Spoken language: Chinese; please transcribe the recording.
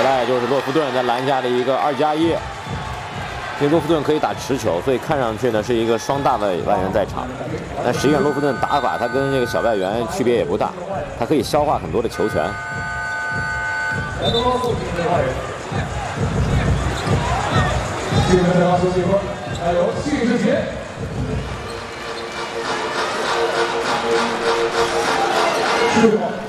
来就是洛夫顿在篮下的一个2+1，因为洛夫顿可以打持球，所以看上去呢是一个双大的外援在场。但实际上洛夫顿打法它跟这个小外援区别也不大，它可以消化很多的球权。 这个的话说结婚，还有谢志杰。6号。